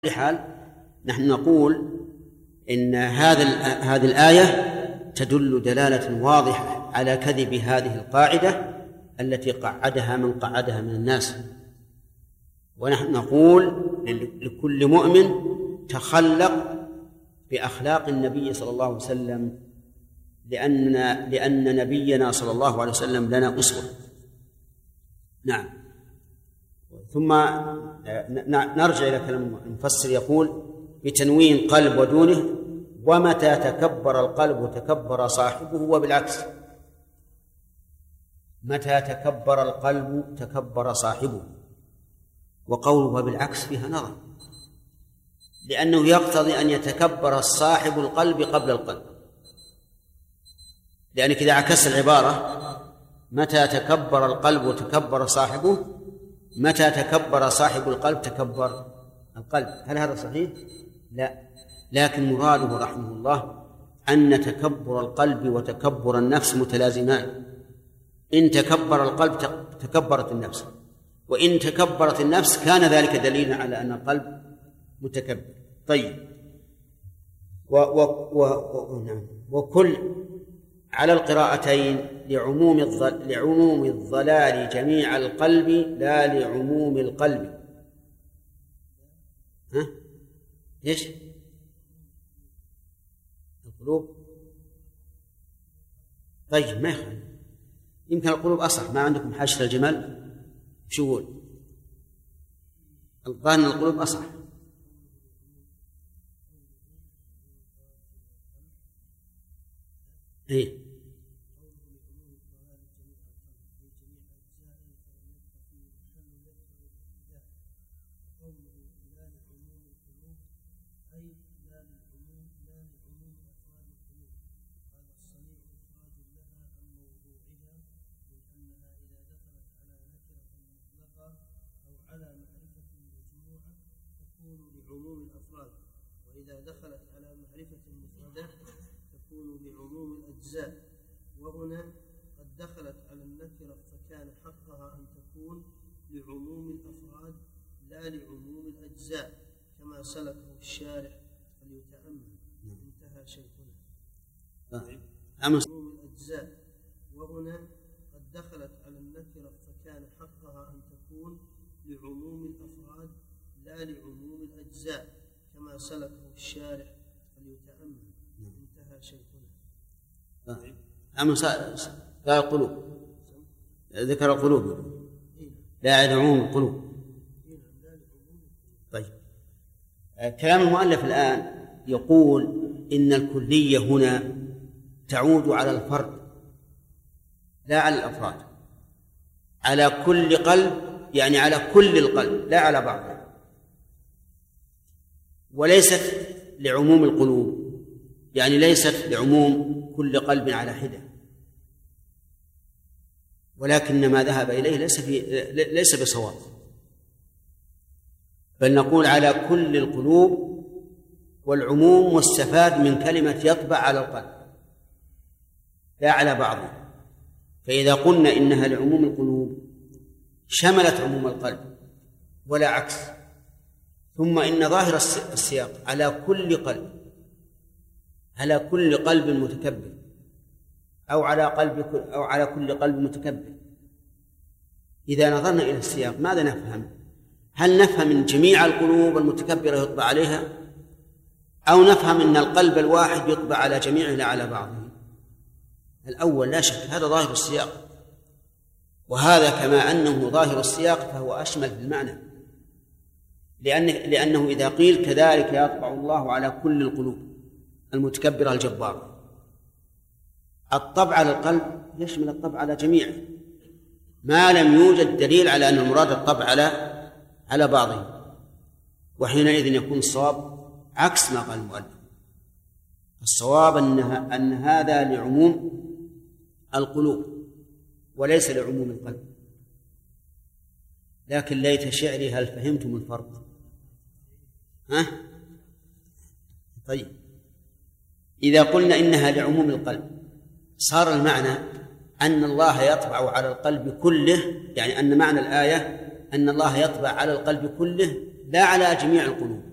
حال نحن نقول إن هذه الآية تدل دلالة واضحة على كذب هذه القاعدة التي قعدها من قعدها من الناس. ونحن نقول لكل مؤمن تخلق بأخلاق النبي صلى الله عليه وسلم، لأن نبينا صلى الله عليه وسلم لنا أسوة. نعم. ثم نرجع إلى كلام المفسر يقول بتنوين قلب ودونه: ومتى تكبر القلب تكبر صاحبه، وبالعكس. متى تكبر القلب تكبر صاحبه، وقوله وبالعكس فيها نظر، لأنه يقتضي أن يتكبر صاحب القلب قبل القلب، لأنك إذا عكست العبارة متى تكبر القلب تكبر صاحبه، متى تكبر صاحب القلب تكبر القلب. هل هذا صحيح؟ لا، لكن مراده رحمه الله أن تكبر القلب وتكبر النفس متلازمان. إن تكبر القلب تكبرت النفس، وإن تكبرت النفس كان ذلك دليلا على أن القلب متكبر. طيب. وكل على القراءتين لعموم الضلال جميع القلب لا لعموم القلب. ها؟ إيش؟ القلوب. طيب، ما يخالف، يمكن القلوب أصح. ما عندكم حاشية الجمل؟ شو يقول؟ الظاهر أن القلوب أصح. إيه؟ وإذا دخلت على معرفة مفردة تكون لعموم الأجزاء، وهنا قد دخلت على النكرة فكان حقها أن تكون لعموم الأفراد لا لعموم الأجزاء، كما سلكه الشارح فليتأمل. انتهى شيخنا. عموم الأجزاء، وهنا قد دخلت على النكرة فكان حقها أن تكون لعموم الأفراد لا لعموم الأجزاء، كما سلكه الشارح فليتأمل. انتهى شيخنا. لا القلوب، ذكر القلوب لا لعموم القلوب. طيب، كلام المؤلف الآن يقول إن الكلية هنا تعود على الفرد لا على الأفراد، على كل قلب، يعني على كل القلب لا على بعضه، وليست لعموم القلوب، يعني ليست لعموم كل قلب على حدة، ولكن ما ذهب إليه ليس بصواب، بل نقول على كل القلوب، والعموم مستفاد من كلمة يطبع على القلب لا على بعضه. فإذا قلنا إنها لعموم القلوب شملت عموم القلب ولا عكس. ثم إن ظاهر السياق على كل قلب، على كل قلب متكبر، أو على كل قلب متكبر. إذا نظرنا إلى السياق ماذا نفهم؟ هل نفهم من جميع القلوب المتكبرة يطبع عليها، أو نفهم أن القلب الواحد يطبع على جميعه لا على بعضه؟ الأول لا شك، هذا ظاهر السياق، وهذا كما أنه ظاهر السياق فهو أشمل في المعنى، لأنه إذا قيل كذلك يطبع الله على كل القلوب المتكبرة الجبارة، الطبع على القلب يشمل الطبع على جميعه، ما لم يوجد دليل على أن المراد الطبع على بعضه. وحينئذ يكون الصواب عكس ما قال المؤلف. الصواب أن هذا لعموم القلوب وليس لعموم القلب. لكن ليت شعري هل فهمتم الفرق؟ ها؟ طيب، إذا قلنا إنها لعموم القلب صار المعنى أن الله يطبع على القلب كله، يعني أن معنى الآية أن الله يطبع على القلب كله لا على جميع القلوب.